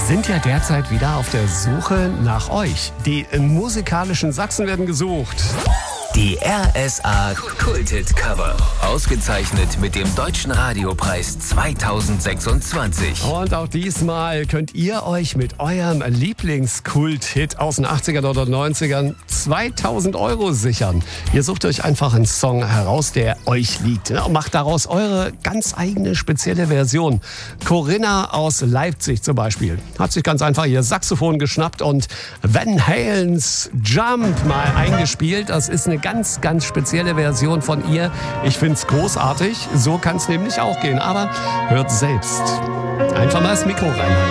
sind ja derzeit wieder auf der Suche nach euch. Die musikalischen Sachsen werden gesucht. Die RSA Kulthit-Cover. Ausgezeichnet mit dem Deutschen Radiopreis 2026. Und auch diesmal könnt ihr euch mit eurem Lieblingskult-Hit aus den 80ern oder 90ern 2000 € sichern. Ihr sucht euch einfach einen Song heraus, der euch liegt. Und macht daraus eure ganz eigene spezielle Version. Corinna aus Leipzig zum Beispiel hat sich ganz einfach ihr Saxophon geschnappt und Van Halens Jump mal eingespielt. Das ist eine ganz, ganz spezielle Version von ihr. Ich finde es großartig. So kann es nämlich auch gehen. Aber hört selbst. Einfach mal das Mikro rein.